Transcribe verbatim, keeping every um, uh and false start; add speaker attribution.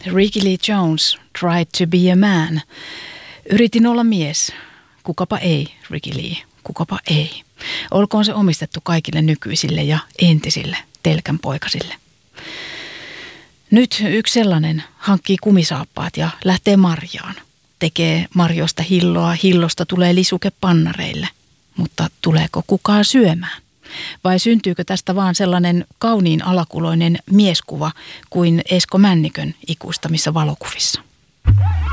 Speaker 1: Ricky Lee Jones tried to be a man. Yritin olla mies. Kukapa ei, Ricky Lee. Kukapa ei. Olkoon se omistettu kaikille nykyisille ja entisille telkänpoikasille. Nyt yksi sellainen hankkii kumisaappaat ja lähtee marjaan. Tekee marjoista hilloa, hillosta tulee lisuke pannareille. Mutta tuleeko kukaan syömään? Vai syntyykö tästä vaan sellainen kauniin alakuloinen mieskuva kuin Esko Männikön ikuistamissa valokuvissa?